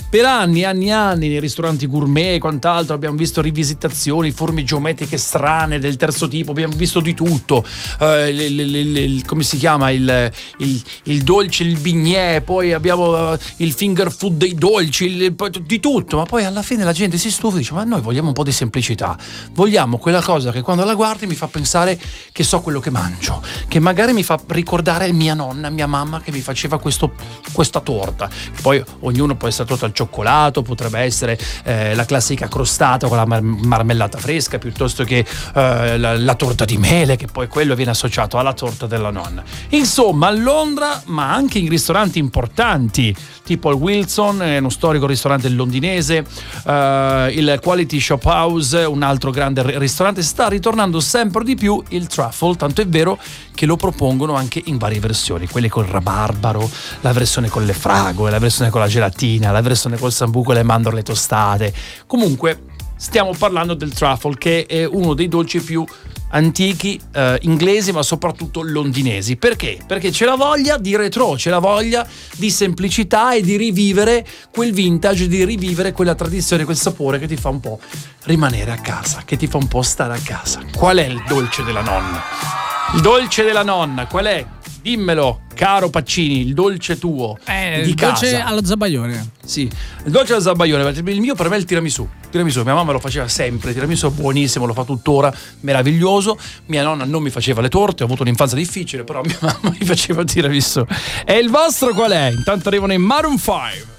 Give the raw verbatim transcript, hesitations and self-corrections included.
Per anni, anni, anni nei ristoranti gourmet e quant'altro abbiamo visto rivisitazioni, forme geometriche strane del terzo tipo, abbiamo visto di tutto, eh, il, il, il, il, come si chiama, il, il, il dolce, il bignè, poi abbiamo uh, il finger food dei dolci, il, di tutto, ma poi alla fine la gente si stufa e dice: ma noi vogliamo un po' di semplicità, vogliamo quella cosa che quando la guardi mi fa pensare che so quello che mangio, che magari mi fa ricordare mia nonna, mia mamma che mi faceva questo, questa torta. Poi ognuno può essere torta al cioccolato, potrebbe essere eh, la classica crostata con la mar- marmellata fresca, piuttosto che eh, la, la torta di mele, che poi quello viene associato alla torta della nonna. Insomma, a Londra, ma anche in ristoranti importanti tipo il Wilson, uno storico ristorante londinese, eh, il Quality Shop House, un altro grande ristorante, sta ritornando sempre di più il truffle, tanto è vero che lo propongono anche in varie versioni, quelle col rabarbaro, la versione con le fragole, la versione con la gelatina, la versione col sambuco e le mandorle tostate. Comunque stiamo parlando del truffle, che è uno dei dolci più antichi, eh, inglesi, ma soprattutto londinesi. Perché? Perché c'è la voglia di retro, c'è la voglia di semplicità e di rivivere quel vintage, di rivivere quella tradizione, quel sapore che ti fa un po' rimanere a casa, che ti fa un po' stare a casa. Qual è il dolce della nonna? Il dolce della nonna, qual è? Dimmelo, caro Paccini, il dolce tuo eh, di il casa. dolce allo zabaione. Sì, il dolce allo zabaione. Il mio per me è il tiramisù. Tiramisù, mia mamma lo faceva sempre, il tiramisù è buonissimo, lo fa tuttora, meraviglioso. Mia nonna non mi faceva le torte, ho avuto un'infanzia difficile, però mia mamma mi faceva il tiramisù. E il vostro qual è? Intanto arrivano i Maroon five.